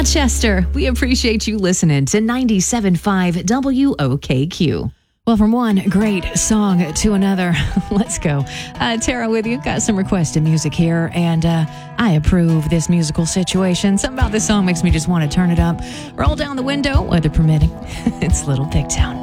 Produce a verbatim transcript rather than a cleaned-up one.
Rochester, we appreciate you listening to ninety-seven point five W O K Q. Well, from one great song to another, let's go. Uh, Tara with you. Got some requested music here, and uh, I approve this musical situation. Something about this song makes me just want to turn it up, roll down the window, weather permitting. It's Little Big Town.